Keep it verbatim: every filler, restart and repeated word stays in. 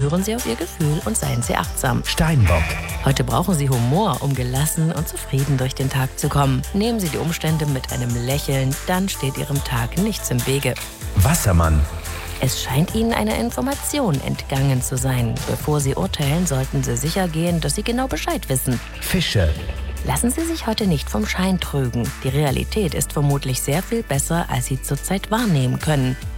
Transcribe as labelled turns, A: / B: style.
A: hören Sie auf Ihr Gefühl und seien Sie achtsam.
B: Steinbock.
A: Heute brauchen Sie Humor, um gelassen und zufrieden durch den Tag zu kommen. Nehmen Sie die Umstände mit einem Lächeln, dann steht Ihrem Tag nichts im Wege.
B: Wassermann.
A: Es scheint Ihnen eine Information entgangen zu sein. Bevor Sie urteilen, sollten Sie sicher gehen, dass Sie genau Bescheid wissen.
B: Fische.
A: Lassen Sie sich heute nicht vom Schein trügen. Die Realität ist vermutlich sehr viel besser, als Sie zurzeit wahrnehmen können.